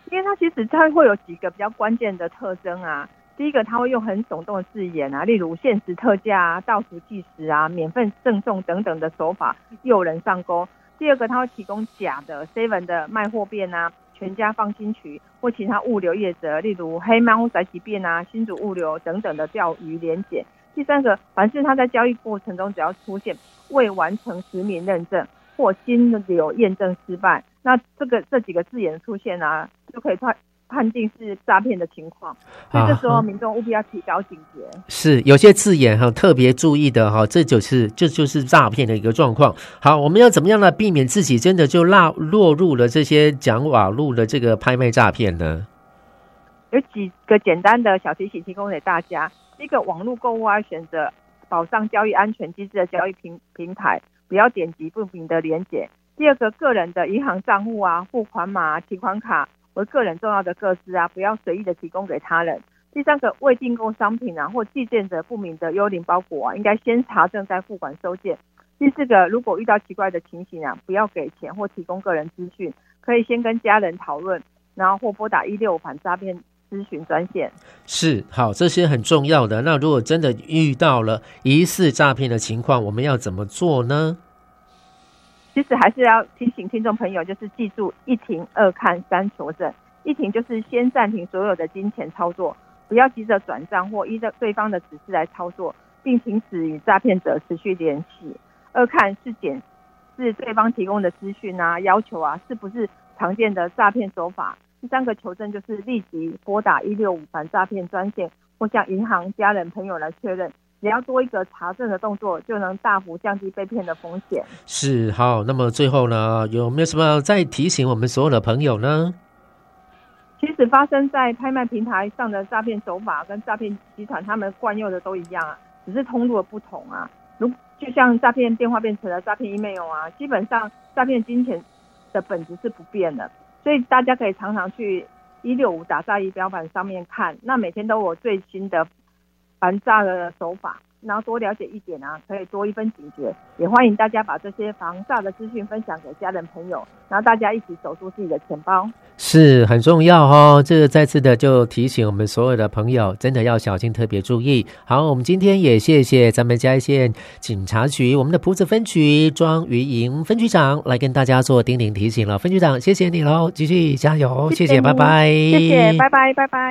因为它其实它会有几个比较关键的特征啊。第一个，它会用很耸动的字眼啊，例如限时特价啊、倒数计时啊、免费赠送等等的手法诱人上钩。第二个，它会提供假的 7 的卖货便啊、全家放心取或其他物流业者，例如黑猫宅急便啊、新竹物流等等的钓鱼连结。第三个，凡是它在交易过程中只要出现未完成实名认证或新流验证失败，那这几个字眼的出现啊，就可以判定是诈骗的情况，所以这时候民众务必要提高警觉。 是有些字眼特别注意的这就是诈骗的一个状况。好，我们要怎么样来避免自己真的就落入了这些讲网路的这个拍卖诈骗呢？ 有几个简单的小提醒提供给大家。第一个，网络购物要选择保障交易安全机制的交易平台，不要点击不明的连结。第二个，个人的银行账户啊、付款码、提款卡为个人重要的个资啊，不要随意的提供给他人。第三个，未订购商品啊或寄件者不明的幽灵包裹啊，应该先查证再付款收件。第四个，如果遇到奇怪的情形啊，不要给钱或提供个人资讯，可以先跟家人讨论，然后或拨打165反诈骗咨询专线。 是，好，这些很重要的。那如果真的遇到了疑似诈骗的情况，我们要怎么做呢？ 其实还是要提醒听众朋友，就是记住1停2看3求证。1停就是先暂停所有的金钱操作，不要急着转账或依着对方的指示来操作，并停止与诈骗者持续联系。2看是检视对方提供的资讯啊、要求啊，是不是常见的诈骗手法。第三个求证就是立即拨打165反诈骗专线，或向银行、家人、朋友来确认。只要多一个查证的动作，就能大幅降低被骗的风险。 是，好，那么最后呢，有没有什么再提醒我们所有的朋友呢？ 其实发生在拍卖平台上的诈骗手法跟诈骗集团他们惯用的都一样啊，只是通路的不同啊。就像诈骗电话变成了诈骗 email 啊，基本上诈骗金钱的本质是不变的，所以大家可以常常去165打诈仪表板上面看，那每天都有最新的防诈的手法，然后多了解一点啊，可以多一分警觉。也欢迎大家把这些防诈的资讯分享给家人朋友，然后大家一起守住自己的钱包， 是很重要哦。这个再次的就提醒我们所有的朋友，真的要小心，特别注意。好，我们今天也谢谢咱们嘉义县警察局我们的埔子分局庄于莹分局长来跟大家做叮咛提醒了。分局长，谢谢你咯，继续加油，谢谢，拜拜， 谢谢，拜拜，拜拜。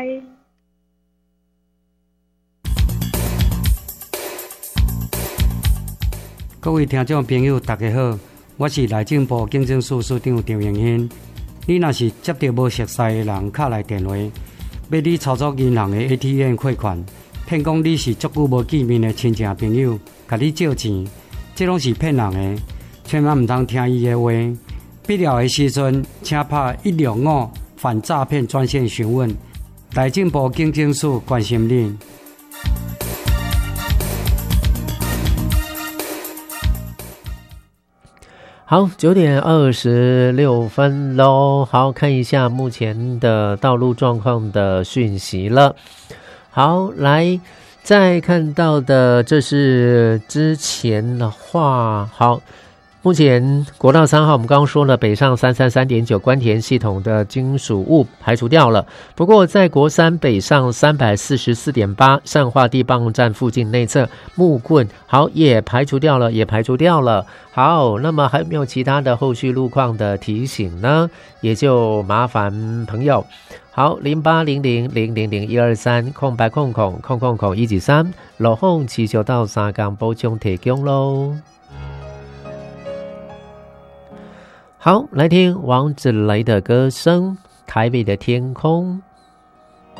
各位听众朋友大家好，我是内政部警政署署长张永兴。你若是接到无熟悉的人敲来电话，要你操作银行的 ATM 汇款，骗讲你是足久无见面的亲戚朋友，甲你借钱，这拢是骗人的，千万唔通听伊的话。必要的时阵，请打165反诈骗专线询问。内政部警政署关心你。 好，9点26分咯。好，看一下目前的道路状况的讯息了。好，来再看到的，这是之前的话，好。目前国道3号我们刚刚说了，北上333.9关田系统的金属物排除掉了，不过在国3北上344.8善化地磅站附近内侧木棍好也排除掉了。好，那么还有没有其他的后续路况的提醒呢？也就麻烦朋友好0800000123空白空123落风持续到3港补充提供咯。好，来听王子雷的歌声，台北的天空。